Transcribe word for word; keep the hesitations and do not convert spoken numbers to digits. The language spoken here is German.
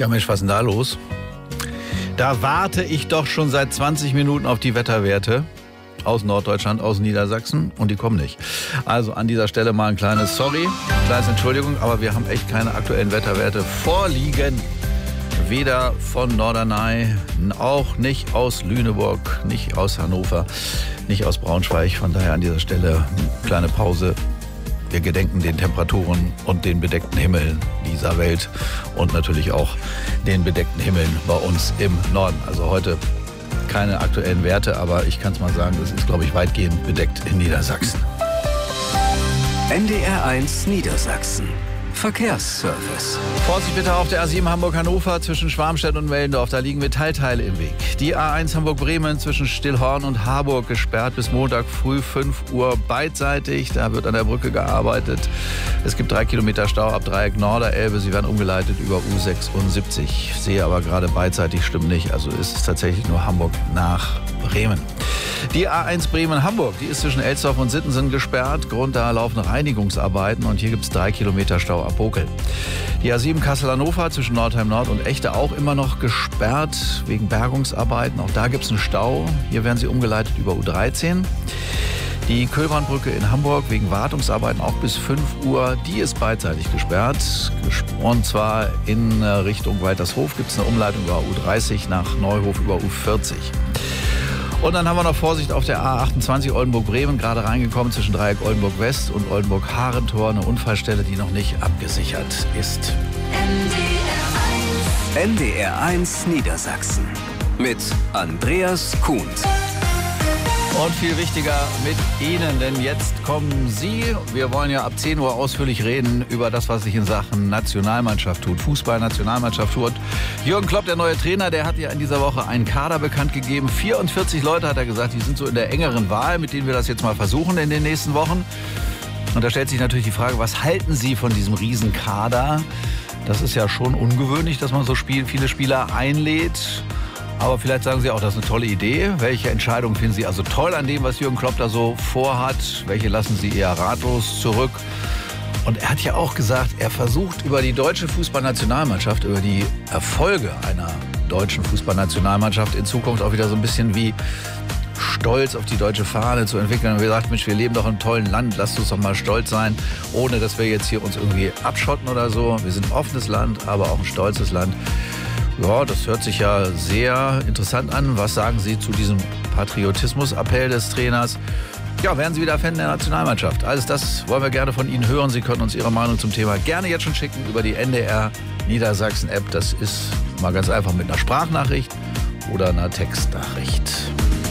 Ja Mensch, was ist denn da los? Da warte ich doch schon seit zwanzig Minuten auf die Wetterwerte aus Norddeutschland, aus Niedersachsen und die kommen nicht. Also an dieser Stelle mal ein kleines Sorry, eine kleine Entschuldigung, aber wir haben echt keine aktuellen Wetterwerte vorliegen. Weder von Norderney, auch nicht aus Lüneburg, nicht aus Hannover, nicht aus Braunschweig. Von daher an dieser Stelle eine kleine Pause. Wir gedenken den Temperaturen und den bedeckten Himmeln dieser Welt und natürlich auch den bedeckten Himmeln bei uns im Norden. Also heute keine aktuellen Werte, aber ich kann es mal sagen, es ist, glaube ich, weitgehend bedeckt in Niedersachsen. N D R eins Niedersachsen. Verkehrsservice. Vorsicht bitte auf der A sieben Hamburg-Hannover zwischen Schwarmstedt und Mellendorf. Da liegen Metallteile im Weg. Die A eins Hamburg-Bremen zwischen Stillhorn und Harburg gesperrt bis Montag früh fünf Uhr beidseitig. Da wird an der Brücke gearbeitet. Es gibt drei Kilometer Stau ab Dreieck Norderelbe. Sie werden umgeleitet über U sechsundsiebzig. Ich sehe aber gerade beidseitig stimmt nicht. Also ist es tatsächlich nur Hamburg nach Bremen. Die A eins Bremen-Hamburg, die ist zwischen Elsdorf und Sittensen gesperrt. Grund da laufen Reinigungsarbeiten und hier gibt es drei Kilometer Stau ab Bokel. Die A sieben Kassel-Hannover zwischen Nordheim-Nord und Echte auch immer noch gesperrt wegen Bergungsarbeiten. Auch da gibt es einen Stau. Hier werden sie umgeleitet über U dreizehn. Die Köhlbahnbrücke in Hamburg wegen Wartungsarbeiten auch bis fünf Uhr. Die ist beidseitig gesperrt. Und zwar in Richtung Waltershof gibt es eine Umleitung über U dreißig nach Neuhof über U vierzig. Und dann haben wir noch Vorsicht auf der A achtundzwanzig Oldenburg-Bremen, gerade reingekommen zwischen Dreieck Oldenburg-West und Oldenburg-Harentor, eine Unfallstelle, die noch nicht abgesichert ist. N D R eins Niedersachsen mit Andreas Kuhns. Und viel wichtiger mit Ihnen, denn jetzt kommen Sie. Wir wollen ja ab zehn Uhr ausführlich reden über das, was sich in Sachen Nationalmannschaft tut. Fußball-Nationalmannschaft tut. Jürgen Klopp, der neue Trainer, der hat ja in dieser Woche einen Kader bekannt gegeben. vierundvierzig Leute, hat er gesagt, die sind so in der engeren Wahl, mit denen wir das jetzt mal versuchen in den nächsten Wochen. Und da stellt sich natürlich die Frage, was halten Sie von diesem Riesenkader? Das ist ja schon ungewöhnlich, dass man so Spiel, viele Spieler einlädt. Aber vielleicht sagen Sie auch, das ist eine tolle Idee. Welche Entscheidungen finden Sie also toll an dem, was Jürgen Klopp da so vorhat? Welche lassen Sie eher ratlos zurück? Und er hat ja auch gesagt, er versucht über die deutsche Fußballnationalmannschaft, über die Erfolge einer deutschen Fußballnationalmannschaft in Zukunft auch wieder so ein bisschen wie Stolz auf die deutsche Fahne zu entwickeln. Und wir sagen, Mensch, wir leben doch in einem tollen Land, lasst uns doch mal stolz sein, ohne dass wir jetzt hier uns irgendwie abschotten oder so. Wir sind ein offenes Land, aber auch ein stolzes Land. Ja, das hört sich ja sehr interessant an. Was sagen Sie zu diesem Patriotismus-Appell des Trainers? Ja, werden Sie wieder Fan der Nationalmannschaft? Alles das wollen wir gerne von Ihnen hören. Sie können uns Ihre Meinung zum Thema gerne jetzt schon schicken über die N D R Niedersachsen-App. Das ist mal ganz einfach mit einer Sprachnachricht oder einer Textnachricht.